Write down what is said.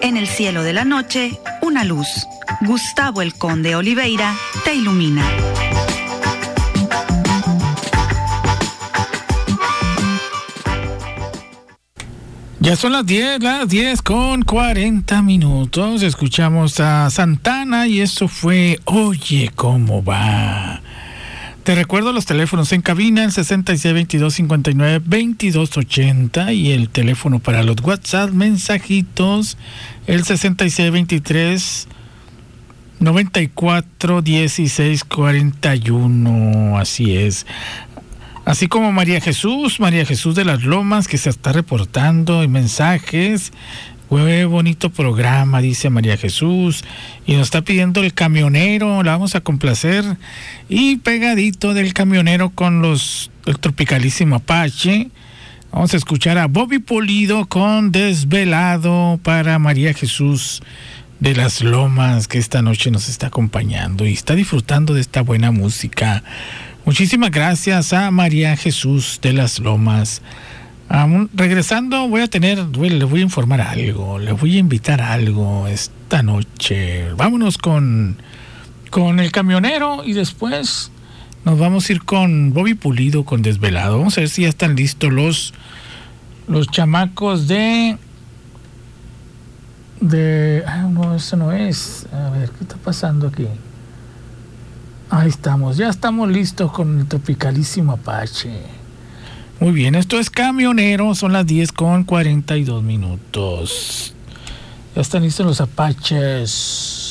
En el cielo de la noche, una luz. Gustavo el Conde Oliveira te ilumina. Ya son las 10 con 40 minutos. Escuchamos a Santana y esto fue Oye Cómo Va. Te recuerdo los teléfonos en cabina, el 6622-59-2280 y el teléfono para los WhatsApp, mensajitos, el 6623-941641, así es. Así como María Jesús de las Lomas, que se está reportando en mensajes. Qué bonito programa, dice María Jesús, y nos está pidiendo el camionero, la vamos a complacer, y pegadito del camionero con el Tropicalísimo Apache, vamos a escuchar a Bobby Pulido con Desvelado para María Jesús de las Lomas, que esta noche nos está acompañando y está disfrutando de esta buena música. Muchísimas gracias a María Jesús de las Lomas. Regresando les voy a informar algo, les voy a invitar a algo esta noche. Vámonos con el camionero y después nos vamos a ir con Bobby Pulido con Desvelado. Vamos a ver si ya están listos los chamacos de no, eso no es. A ver, ¿qué está pasando aquí? Ahí estamos, ya estamos listos con el Tropicalísimo Apache. Muy bien, esto es Camionero, son las 10 con 42 minutos. Ya están listos los Apaches.